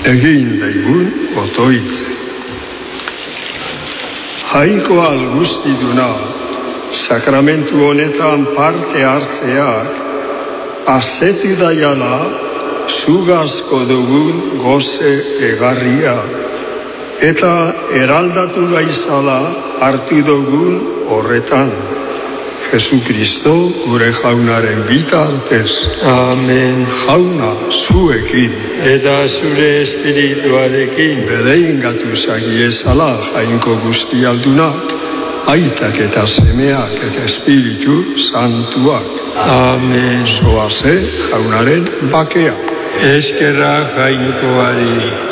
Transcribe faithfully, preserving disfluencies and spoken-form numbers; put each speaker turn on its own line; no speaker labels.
egin daigun otoitze. Jainkoa guztiduna, sakramentu honetan parte hartzeak asetu daiala zugazko dugun goze egarria, eta eraldatu gaizala hartu dugun horretan. Jesukristo gure jaunaren bitartez.
Amen.
Jauna zuekin.
Eta zure espirituarekin.
Bedein gatu zagiezala jainko guztialdunak, aitak eta semeak eta espiritu santuak.
Amen.
Zoaze jaunaren bakea.
Eskerra jainkoari.